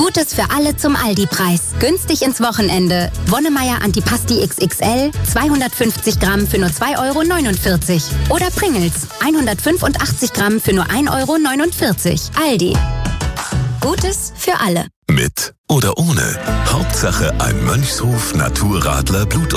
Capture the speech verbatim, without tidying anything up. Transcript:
Gutes für alle zum Aldi-Preis. Günstig ins Wochenende. Wonnemeier Antipasti X X L, zweihundertfünfzig Gramm für nur zwei Euro neunundvierzig. Oder Pringles, hundertfünfundachtzig Gramm für nur ein Euro neunundvierzig. Aldi. Gutes für alle. Mit oder ohne. Hauptsache ein Mönchshof Naturradler Blut